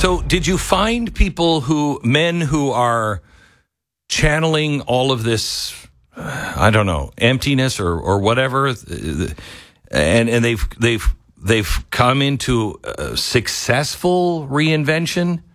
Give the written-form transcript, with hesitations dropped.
So did you find men who are channeling all of this, I don't know, emptiness or whatever, and they've come into successful reinvention?